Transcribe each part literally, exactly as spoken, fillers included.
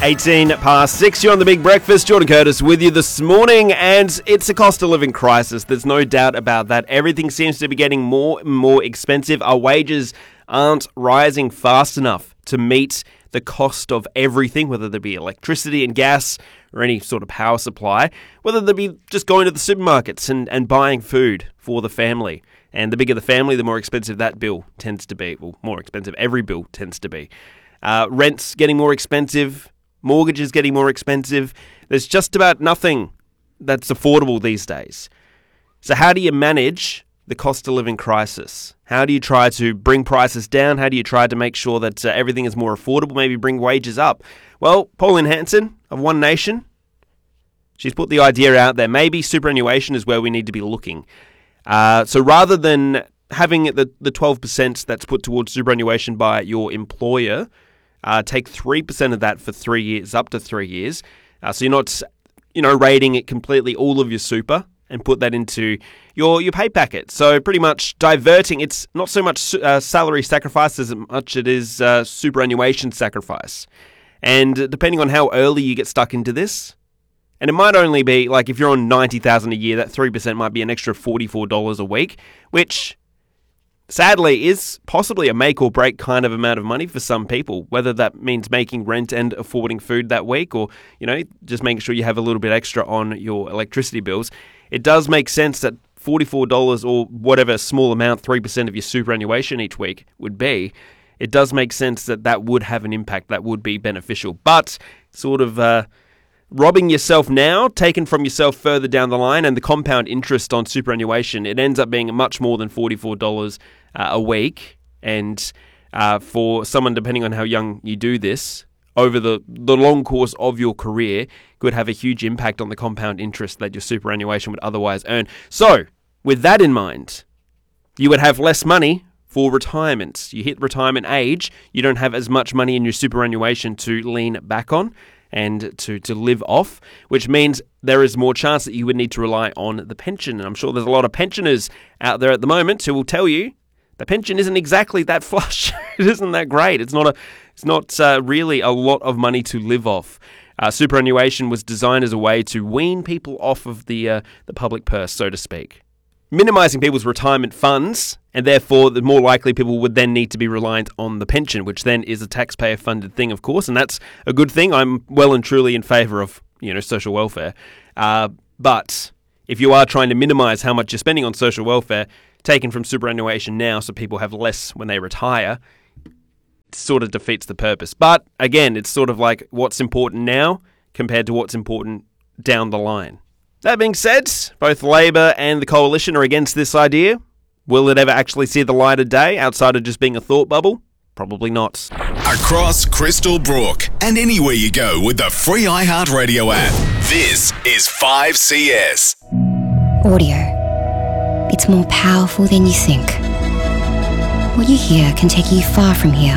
eighteen past six, you're on The Big Breakfast. Jordan Curtis with you this morning, and it's a cost of living crisis. There's no doubt about that. Everything seems to be getting more and more expensive. Our wages aren't rising fast enough to meet the cost of everything, whether there be electricity and gas or any sort of power supply, whether there be just going to the supermarkets and, and buying food for the family. And the bigger the family, the more expensive that bill tends to be. Well, more expensive every bill tends to be. Uh, rent's getting more expensive. Mortgages getting more expensive. There's just about nothing that's affordable these days. So how do you manage the cost of living crisis? How do you try to bring prices down? How do you try to make sure that uh, everything is more affordable? Maybe bring wages up? Well, Pauline Hanson of One Nation, she's put the idea out there. Maybe superannuation is where we need to be looking. Uh, so rather than having the, the twelve percent that's put towards superannuation by your employer, Uh, take three percent of that for three years, up to three years. Uh, so you're not, you know, rating it completely all of your super and put that into your, your pay packet. So pretty much diverting, it's not so much uh, salary sacrifice as much it is uh, superannuation sacrifice. And depending on how early you get stuck into this, and it might only be, like if you're on ninety thousand dollars a year, that three percent might be an extra forty-four dollars a week, which sadly is possibly a make or break kind of amount of money for some people, whether that means making rent and affording food that week, or, you know, just making sure you have a little bit extra on your electricity bills. It does make sense that forty-four dollars or whatever small amount, three percent of your superannuation each week would be, it does make sense that that would have an impact, that would be beneficial. But sort of uh, robbing yourself now, taken from yourself further down the line, and the compound interest on superannuation, it ends up being much more than forty-four dollars uh, a week. And uh, for someone, depending on how young you do this, over the, the long course of your career, could have a huge impact on the compound interest that your superannuation would otherwise earn. So, with that in mind, you would have less money for retirement. You hit retirement age, you don't have as much money in your superannuation to lean back on and to, to live off, which means there is more chance that you would need to rely on the pension. And I'm sure there's a lot of pensioners out there at the moment who will tell you the pension isn't exactly that flush. It isn't that great. It's not a, it's not uh, really a lot of money to live off. Uh, superannuation was designed as a way to wean people off of the uh, the public purse, so to speak, minimising people's retirement funds, and therefore the more likely people would then need to be reliant on the pension, which then is a taxpayer-funded thing, of course, and that's a good thing. I'm well and truly in favour of, you know, social welfare. Uh, but if you are trying to minimise how much you're spending on social welfare, taken from superannuation now so people have less when they retire, it sort of defeats the purpose. But again, it's sort of like what's important now compared to what's important down the line. That being said, both Labor and the Coalition are against this idea. Will it ever actually see the light of day outside of just being a thought bubble? Probably not. Across Crystal Brook and anywhere you go with the free iHeartRadio app. This is five C S. Audio. It's more powerful than you think. What you hear can take you far from here.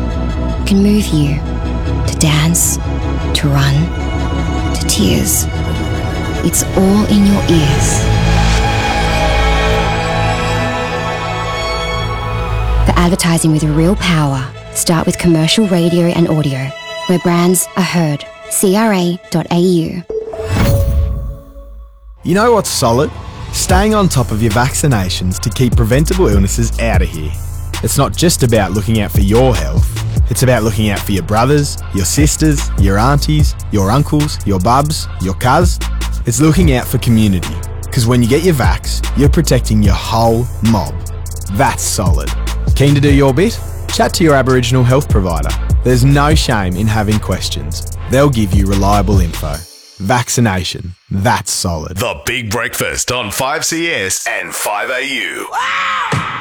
It can move you to dance, to run, to tears. It's all in your ears. For advertising with real power, start with commercial radio and audio, where brands are heard. C R A dot A U. You know what's solid? Staying on top of your vaccinations to keep preventable illnesses out of here. It's not just about looking out for your health. It's about looking out for your brothers, your sisters, your aunties, your uncles, your bubs, your cuz. It's looking out for community. Because when you get your vax, you're protecting your whole mob. That's solid. Keen to do your bit? Chat to your Aboriginal health provider. There's no shame in having questions. They'll give you reliable info. Vaccination. That's solid. The Big Breakfast on five C S and five A U. Wow!